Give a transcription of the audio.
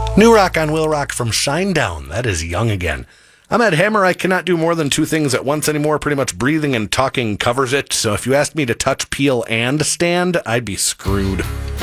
New rock on Will Rock from Shinedown. That is Young Again. I'm Ed Hammer. I cannot do more than two things at once anymore. Pretty much breathing and talking covers it. So if you asked me to touch, peel, and stand, I'd be screwed.